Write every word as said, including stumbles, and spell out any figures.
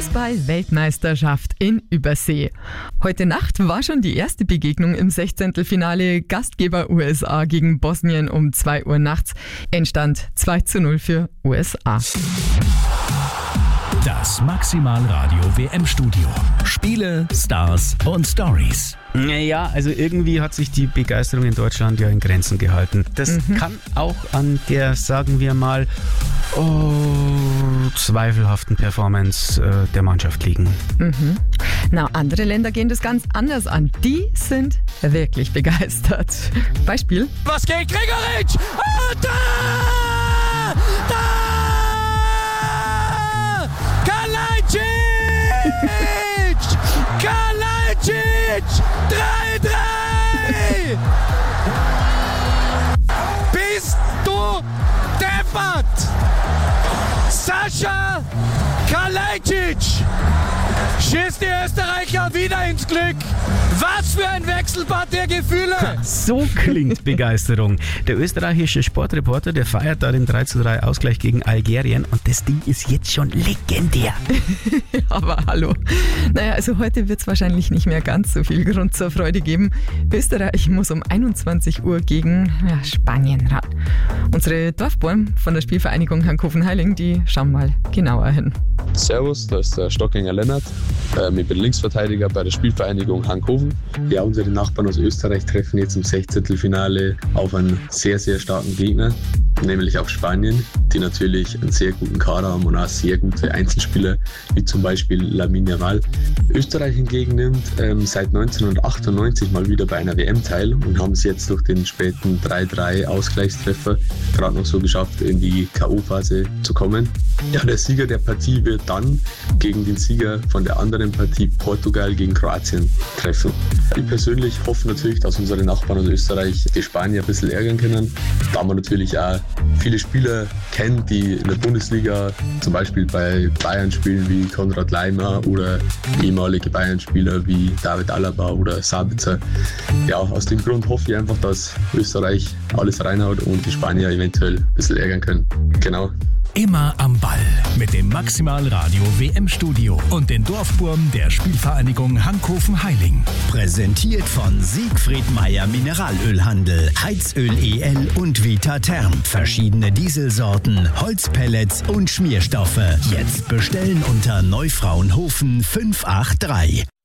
Fußball-Weltmeisterschaft in Übersee. Heute Nacht war schon die erste Begegnung im Sechzehntelfinale. Gastgeber U S A gegen Bosnien um zwei Uhr nachts. Endstand zwei zu null für U S A. Das Maximalradio W M-Studio. Spiele, Stars und Stories. Naja, also irgendwie hat sich die Begeisterung in Deutschland ja in Grenzen gehalten. Das mhm. kann auch an der, sagen wir mal, oh, zweifelhaften Performance äh, der Mannschaft liegen. Mhm. Na, andere Länder gehen das ganz anders an. Die sind wirklich begeistert. Beispiel. Was geht Gregoritsch? Und da! Da! Kalajdzic! Kalajdzic! drei drei! Bist du deppert? Sascha Kalajdzic schießt die Österreicher wieder ins Glück. Was für ein Wechselbad der Gefühle. So klingt Begeisterung. Der österreichische Sportreporter, der feiert da den drei zu drei Ausgleich gegen Algerien und das Ding ist jetzt schon legendär. Aber hallo. Naja, also heute wird es wahrscheinlich nicht mehr ganz so viel Grund zur Freude geben. Österreich muss um einundzwanzig Uhr gegen ja, Spanien ran. Unsere Dorfborn von der Spielvereinigung Hankhofen-Heiling, die schauen mal genauer hin. Servus, da ist der Stockinger Lennart. Ähm, ich bin Linksverteidiger bei der Spielvereinigung Hankhofen. Ja, unsere Nachbarn aus Österreich treffen jetzt im Sechzehntelfinale auf einen sehr, sehr starken Gegner, nämlich auf Spanien, die natürlich einen sehr guten Kader haben und auch sehr gute Einzelspieler, wie zum Beispiel Lamine Yamal. Österreich hingegen nimmt ähm, seit neunzehnhundertachtundneunzig mal wieder bei einer W M teil und haben es jetzt durch den späten drei drei Ausgleichstreffer gerade noch so geschafft, in die K O-Phase zu kommen. Ja, der Sieger der Partie wird dann gegen den Sieger von der anderen Partie Portugal gegen Kroatien treffen. Ich persönlich hoffe natürlich, dass unsere Nachbarn aus Österreich die Spanier ein bisschen ärgern können, da man natürlich auch viele Spieler kennt, die in der Bundesliga zum Beispiel bei Bayern spielen, wie Konrad Laimer oder ehemalige Bayern-Spieler wie David Alaba oder Sabitzer. Ja, aus dem Grund hoffe ich einfach, dass Österreich alles reinhaut und die Spanier eventuell ein bisschen ärgern können. Genau. Immer am Ball mit dem Maximalradio W M-Studio und den Dorfburm der Spielvereinigung Hankhofen-Heiling. Präsentiert von Siegfried Meyer Mineralölhandel, Heizöl E L und Vita Therm. Verschiedene Dieselsorten, Holzpellets und Schmierstoffe. Jetzt bestellen unter Neufraunhofen fünf acht drei.